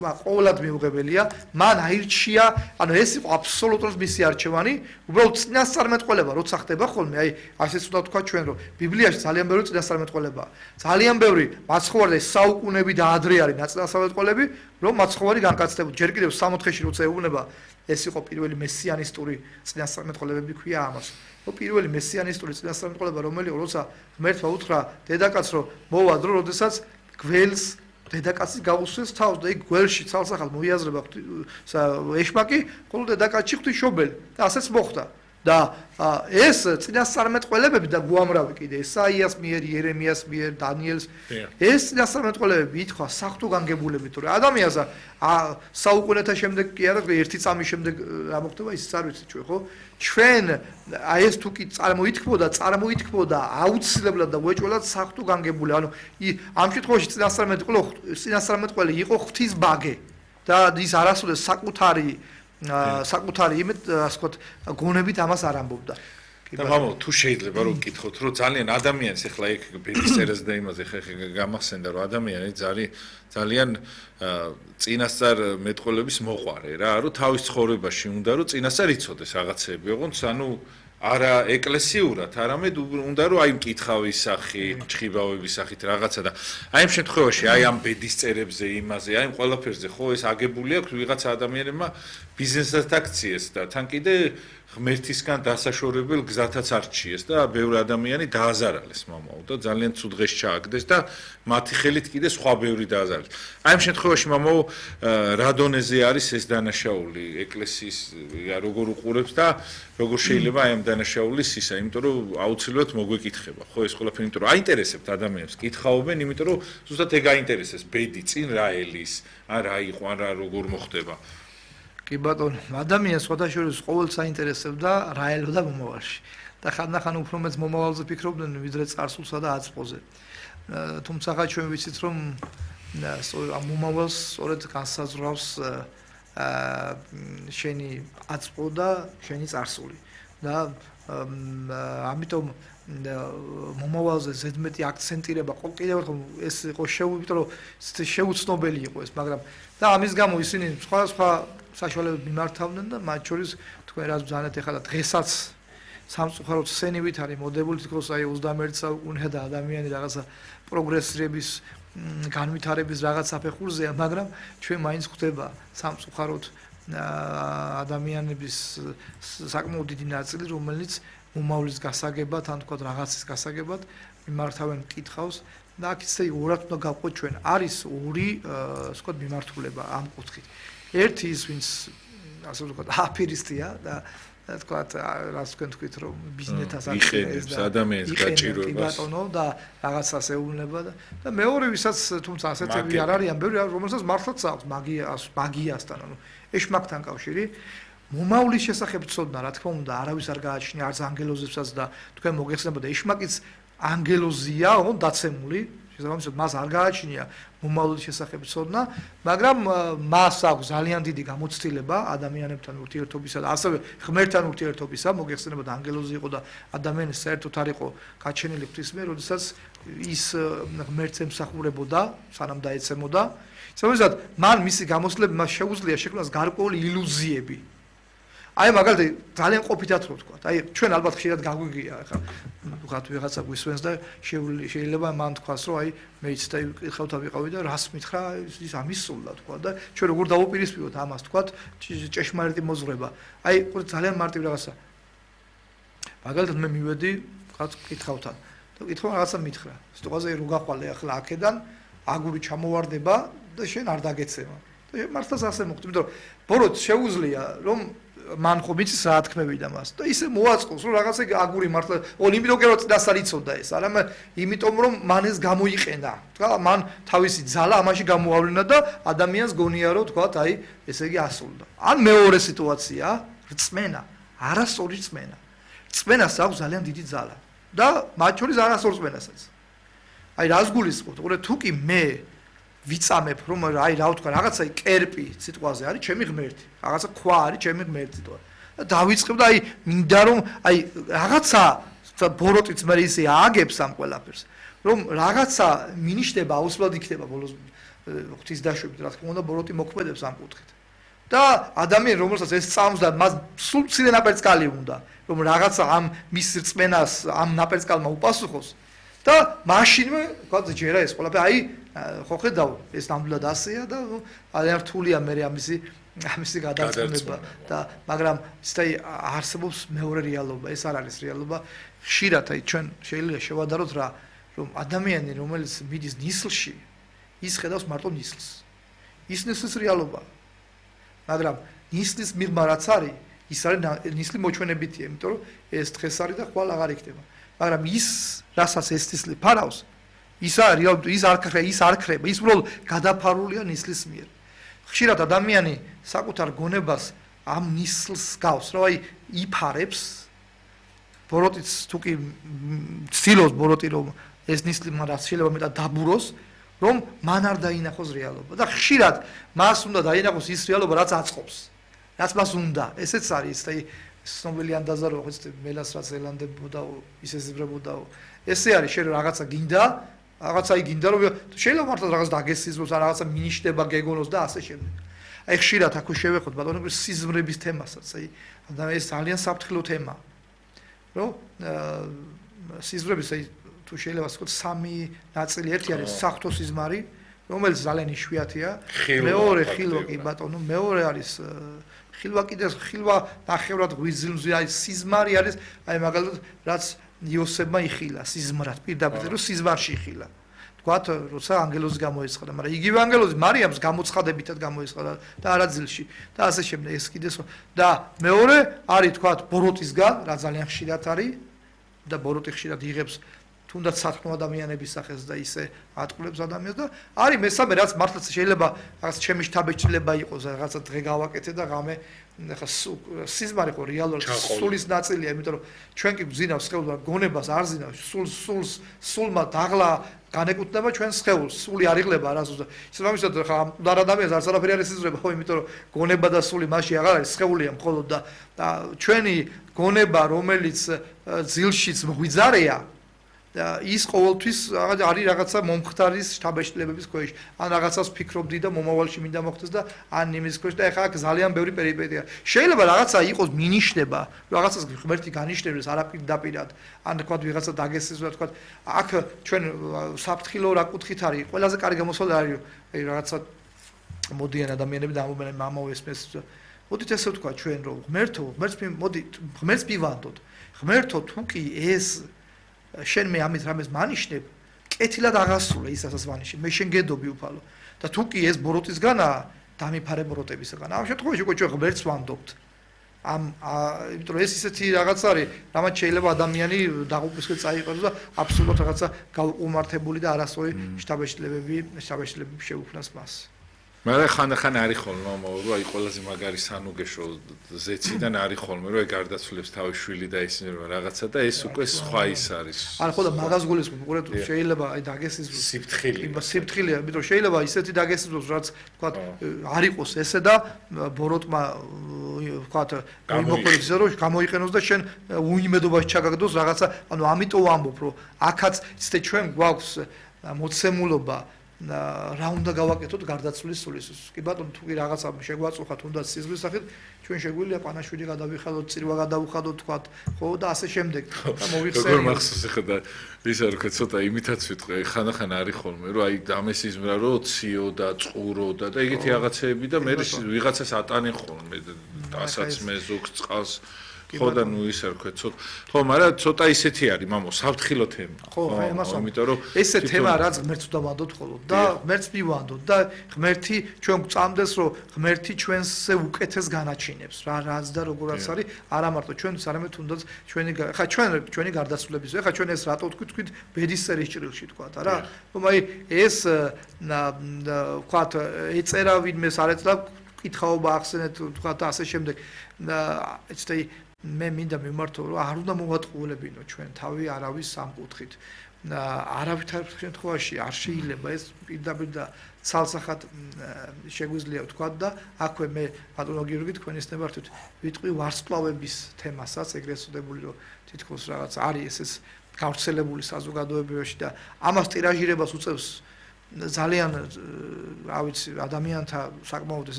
ყოველად მიუღებელია, მან აირჩია, ანუ ეს იყო აბსოლუტურად მისი არჩევანი, უბრალოდ წინასწარმეტყველება, როცა ხდება ხოლმე, აი, ასეც უნდა თქვა ჩვენ, რომ ბიბლიაში ძალიან ბევრი წინასწარმეტყველებაა. ძალიან ბევრი მაცხოვარი და საუკუნეები და ადრე არის წინასწარმეტყველები, რომ მაცხოვარი განკაცდებოდა. ჯერ კიდევ 60-ში როცა ეუბნება, ეს იყო პირველი მესიანისტური წინასწარმეტყველებები ქვია ამას. რომ პირველი მესიანისტური წინასწარმეტყველება, რომელიც როცა ღმერთმა უთხრა დედაკაცს, რომ მოვა დრო, როდესაც გველს დედაკაცი გაუსვეს თავს და იქ გველში ცალსახად მოიაზრება ეშმაკი, ხოლო დედაკაცში ღვთისმშობელი და ასეც მოხდა. და ეს წინასწარმეტყველებები და უამრავი კიდე ესაიას მიერ, იერემიას მიერ, დანიელს ეს წინასწარმეტყველებები ითქვა საღვთო განგებულებით, რომ ადამიანს საუკუნეთა შემდეგ კი არა, ერთი წამის შემდეგ რა მოხდება, ისიც არ ვიცით ჩვენ, ხო? ჩვენ აი ეს თუ კი წარმოითქმოდა აუცილებლად და უეჭველად საღვთო განგებული, ანუ ამ შემთხვევაში წინასწარმეტყველი იყო ღვთის ბაგე და ის არასოდეს საკუთარი იმით, ასე ვთქვათ, გონებით ამას არ ამბობდა. და მამო, თუ შეიძლება რომ გკითხოთ, რომ ძალიან ადამიანს ეხლა იქ ბედის წერას და იმაზე ხე გამახსენდა, რომ ადამიანი ძალიან წინასწარ მეტყველების მოყვარე რა, რომ თავის ცხოვრებაში უნდა რომ წინასწარ იცოდეს რაღაცები, ოღონდ ანუ არა ეკლესიურად, არამედ უნდა რომ აი მკითხავის სახით, ჭხიბავების სახით რაღაცა და აი ამ შემთხვევაში აი ამ ბედის წერებზე, იმაზე, აი ამ ყველაფერზე ხო ეს აგებული აქვს ვიღაცა ადამიანებმა ბიზნესად აქციეს და თან კიდე ღმერთისგან დასაშორებელ გზათაც არჩიეს და ბევრი ადამიანი დააზარალეს მამაო და ძალიან ცუდ დღეს ჩააგდეს და მათი ხელით კიდე სხვა ბევრი დააზარალეს. აი ამ შემთხვევაში მამაო რა დონეზე არის ეს დანაშაული ეკლესიის როგორ უყურებს და როგორ შეიძლება აი ამ დანაშაულის ისა, იმიტომ რომ აუცილებლად მოგვეკითხება. ხო ეს ყველაფერი, იმიტომ რომ აინტერესებთ ადამიანებს, კითხავენ, იმიტომ რომ ზუსტად ეგ აინტერესებს ბედი წინ რა ელის, ან რა იყო, ან რა როგორ მოხდება. კი ბატონო, ადამიანს სხვადასხვა ყოველს აინტერესებდა რა ელოდა მომავალში. და ხანდახან უფრო მეც მომავალზე ფიქრობდნენ, ვიდრე წარსულსა და აწმყოზე. თუმცა ჩვენ ვიცით, რომ ამ მომავალს სწორედ განსაზღვრავს შენი აწმყო და შენი წარსული. და ამიტომ მომავალზე ზედმეტი აქცენტირება კიდევ ერთხელ ეს იყო შეუცნობელი იყო ეს, მაგრამ და ამის გამო ისინი სხვადასხვა საშუალებები მიმართავდნენ და მათ შორის თქვენ რაც ბრძანეთ ეხლა და დღესაც სამწუხაროდ სცენივით არის მოდებული თქოს აი 21 საუკუნეა და ადამიანი რაღაცა პროგრესირების განვითარების რაღაც საფეხურზეა, მაგრამ ჩვენ მაინც ხვდება სამწუხაროდ ადამიანების საკმაოდ დიდი ნაწილი, რომელიც მომავლის გასაგებად, ან თქვა რაღაცის გასაგებად მიმართავენ კითხავს და აქ ისე ორად უნდა გავყოთ ჩვენ. არის ორი ვთქვათ მიმართულება ამ კუთხით. ერთი ის, ვინც ასე ვთქვათ, აფერისტია და თქვათ, რაც თქვენ თქვით, რომ ბიზნესას აყენებს ადამიანს გაჭირვებას. ბატონო და რაღაცას ეუბნება და მეორე ვისაც თუმცა ასეთები არ არიან, ბევრი რომელსაც მართლაც აქვს მაგიასთან, ანუ ეშმაკთან კავშირი. მომავლის შესახებ ცოდნა, რა თქმა უნდა, არავის არ გააჩნია არც ანგელოზებსაც და თქვენ მოგეხსენებოდა ეშმაკიც ანგელოზია, ოღონდ დაცემული, შესაბამისად მას არ გააჩნია მომავლის შესახებ ცოდნა, მაგრამ მას აქვს ძალიან დიდი გამოცდილება ადამიანებთან ურთიერთობისა და ასევე ღმერთთან ურთიერთობისა, მოგეხსენებოდა ანგელოზი იყო და ადამიანის საერთოდ არ იყო გაჩენილი ღვთის მიერ, როდესაც ის ღმერთს ემსახურებოდა, სანამ დაეცემოდა. შესაბამისად, მან მისი გამოცდილება მას შეუძლია შექმნას გარკვეული ილუზიები. აი მაგალითად ძალიან ყოფითად რო ვთქვა. აი ჩვენ ალბათ ხშირად გაგვიგია ახლა ვთქვათ ვიღაცა გვისვენს და შეიძლება მან თქვას რომ აი მეც და კითხავთ ავიყავი და რას მითხრა ის ამისულა თქვა და ჩვენ როგორ დავუპირისპიროთ ამას თქვათ ჭეშმარიტი მოზღრება. აი ძალიან მარტივ რაღაცა. მაგალითად მე მივედი ვთქვათ კითხავთან და კითხვა რაღაცა მითხრა. სტუღაზე რო გახვალე ახლა აქედან აგური ჩამოვარდება და შენ არ დაგეცემა. და მართლაც ასე მოხდა, იმიტომ რომ ბოროტ შეუძლია რომ მან ხო ვიცის რა თქმევიდა მას და ისე მოაწყობს რომ რაღაცა აგური მართლა იმიტომ რომ წინასწარ იცოდა ეს არამედ იმიტომ რომ მან ეს გამოიყენა თქვა მან თავისი ძალა ამაში გამოავლინა და ადამიანს გონია რომ თქვა აი ესე იგი ასრულდა ან მეორე სიტუაცია რწმენა არასწორი რწმენა რწმენას აქვს ძალიან დიდი ძალა და მათ შორის არასწორ რწმენასაც აი რას გულისხმობთ უყურე თუ კი მე ვიცამებ რომ აი რა ვთქვა რაღაცა კერპი სიტყვაზე არის ჩემი ღმერთი რაღაცა ქვა არის ჩემი ღმერთი თქო და დავიწყებ და აი მინდა რომ აი რაღაცა ბოროტიც მე ისე ააგებს ამ ყველაფერს რომ რაღაცა მინიშნება აუცილებლად იქნება ბოლოს ღვთისდაშვებით, რა თქმა უნდა, ბოროტი მოქმედებს ამ კუთხით. და ადამიანი, რომელსაც ეს წამს და მას სულ მცირე ნაპერწკალი უნდა, რომ რაღაცა ამ მის რწმენას, ამ ნაპერწკალმა უპასუხოს და მაშინვე, თქვა ჯერა ეს ყველაფერი, აი, ხო ხედავ, ეს ნამდვილად ასეა და ძალიან რთულია მე ამისი გადარწმუნება და მაგრამ ისეთი არსებობს მეორე რეალობა, ეს არ არის რეალობა. ხშირად აი ჩვენ შეიძლება შევადაროთ რა, რომ ადამიანი, რომელიც მიდის ნისლში, ის ხედავს მარტო ნისლს. ის ნისლის რეალობაა. მაგრამ ნისლის მიღმა რაც არის, ის არის ნისლი მოჩვენებითია, იმიტომ რომ ეს დღეს არის და ხვალ აღარ იქნება. მაგრამ ის, რასაც ეს ნისლი ფარავს, ის არ ქრება, ის უბრალოდ გადაფარულია ნისლის მიერ. ხშირად ადამიანი საკუთარ გონებას ამ ნისლს გავს, რომ აი იფარებს ბოროტიც თუკი ცდილობს ბოროტი რომ ეს ნისლი მას შეიძლება მეტად დაბუროს, რომ მან არ დაინახოს რეალობა და ხშირად მას უნდა დაინახოს ის რეალობა, რაც აწყობს, რაც მას უნდა. ესეც არის აი ცნობილი ანდაზა რომ ხო მელას რაც ელანდებოდაო, ის ეზიბრებოდაო. ესე არის შენ რაღაცა გინდა, რაღაცა იგინდა რომ შეიძლება მართლა რაღაც დაგესიზმოს, ან რაღაცა მინიშნება გეგონოს და ასე შემდეგ. აი ხშირად აქ შევეხოთ ბატონო სიზმრების თემასაც, აი ეს ძალიან საფრთხილო თემაა. რომ სიზმრების აი თუ შეიძლება ვთქვათ სამი ნაწილი, ერთი არის საღვთო სიზმარი, რომელიც ძალიან იშვიათია, მეორე ხილვა კი ბატონო, მეორე არის ხილვა კიდეს ხილვა ნახევრად ღვიძლზე აი სიზმარი არის, აი მაგალითად რაც იოსებმა იხილა სიზმრად, პირდაპირ რომ სიზმარში იხილა. თქვათ, როცა ანგელოზი გამოეცხადა, მაგრამ იგივე ანგელოზი მარიამს გამოცხადებითად გამოეცხადა და არაძილში და ასე შემდეგ ეს კიდეს და მეორე არის თქვათ ბოროტისგან, რა ძალიან ხშირად არის და ბოროტი ხშირად იღებს თუნდაც საქმო ადამიანების სახეს და ისე ატყულებს ადამიანს და არის მესამე რაც მართლაც შეიძლება რაღაც ჩემი შთაბეჭდილება იყოს, რაღაცა დღე გავაკეთე და ღამე ახლა სიზმარი ხო რეალურად სულის ნაწილია, იმიტომ რომ ჩვენ კი გძინავს სხეულს, გონებას არ ზინავს, სულმა დაღლა განეკუთვნება ჩვენ სხეულს, სული არ იღლება არასოდეს. ისე ხა მკვდარ ადამიანს არც არაფერი არ იზრდება, ხო, იმიტომ რომ გონება და სული მასში აღარ არის, სხეულია მხოლოდ და ჩვენი გონება, რომელიც ძილშიც მღვიძარეა და ის ყოველთვის არის რაღაცა მომხდარის შთაბეჭდილებების ქვეშ. ან რაღაცას ფიქრობდი და მომავალში მინდა მოხდეს და ან იმის ქვეშ და ეხლა აქ ძალიან ბევრი პერიპეტია. შეიძლება რაღაცა იყოს მინიშნება, რაღაცას ღმერთი განიშნებს არაპირდაპირად, ან თქვა ვიღაცა დაგესიზმრა, თქვა აქ ჩვენ საფრთხილო რა კუთხით არის, ყველაზე კარგი გამოსვლა არის, აი რაღაცა მოდიან ადამიანები და ამოვესმეს. მოდით ესე ვთქვა ჩვენ რომ ღმერთს მივანდოთ. ღმერთო თუ კი ეს შენ მე ამით რამეს მანიშნებ, კეთილად აღასრულე ის ასაც მანიშნებ, მე შენ გედობი უფალო. და თუ კი ეს ბოროტისგანაა, დამიფარე ბოროტებისგან. ამ შემთხვევაში უკვე ჩვენ ღმერთს ვანდობთ. იმიტომ რომ ეს ისეთი რაღაც არის, რამაც შეიძლება ადამიანი დაღუპვისკენ წაიყენოს და აბსოლუტურად რაღაცა გაუყუმართებული და არასწორი შთაბეჭდილებები შეუქმნას მას. მაგრამ ხან არის ხოლმე რომ აი ყველაზე მაგარი სანუგეშო ზეციდან არის ხოლმე რომ გარდაცვლებს თავის შვილი და ისინი რომ რაღაცა და ეს უკვე სხვა ის არის. არა ხო და მაგას გულისხმობ, უყურეთ შეიძლება აი დაგესიზმოს სიფრთხილეა, იმიტომ რომ შეიძლება ისეთი დაგესიზმოს რაც თქვა არ იყოს ესე და ბოროტმა თქვა მოხდეს რომ გამოიყენოს და შენ უიმედობაში ჩაგაგდოს რაღაცა, ანუ ამიტომ ვამბობ რომ აქაც ისე ჩვენ გვაქვს მოცემულობა რა უნდა გავაკეთოთ გარდაცვლის სულისთვის. კი ბატონო, თუ კი რაღაცა შეგვაწუხა თუნდაც სიზმრის სახით, ჩვენ შეგვიძლია პანაშვილი გადავიხადოთ, წირვა გადავუხადოთ, თქვათ, ხო და ასე შემდეგ. და მოვიხსენოთ. როგორ მახსოვს ახლა და ისა რო ცოტა იმითაც ვიტყვი, ხანახან არის ხოლმე, რომ აი დამესიზმრა რო ციო და წყურო და ეგეთი რაღაცეები და მე ვიღაცას ატანენ ხოლმე დასაც მე ზოგს წყალს ხო და ნუ ისე ვქეთ ცოტა ხო მაგრამ ცოტა ისეთი არის მამო საფრთხილო თემა ხო ამას იმიტომ რომ ესე თემა რაც ღმერთს უნდა ვანდოთ ხოლმე და ღმერთს მივანდოთ და ღმერთი ჩვენ გვწამდეს რომ ღმერთი ჩვენზე უკეთეს განაჩინებს რა რაც და როგორაც არის არა მარტო ჩვენს არამედ თუნდაც ხა ჩვენი გარდაცვლების ხა ჩვენ ეს რატო თქვით ბედის წერის ჭრილში თქვათ არა რომ აი ეს ვქოთ ეწერა ვინმეს არ ეწერა კითხაობა ახსენეთ თქვათ და ასე შემდეგ ეცეთი მე მინდა მიმართო რომ არ უნდა მოვატყულებინო ჩვენ თავი არავის სამკუთხით არავითარ შემთხვევაში არ შეიძლება ეს პირდაპირ და ცალსახად შეგვიძლია ვთქვათ და აქვე მე ბატონო გიორგი თქვენის ნებართვით ვიტყვი ვარსკვლავების თემასაც ეგრეთ წოდებული რომ თითქოს რაღაც არის ეს გავრცელებული საზოგადოებაში და ამას ტირაჟირებას უწევს ძალიან რა ვიცი ადამიანთა საკმაოდ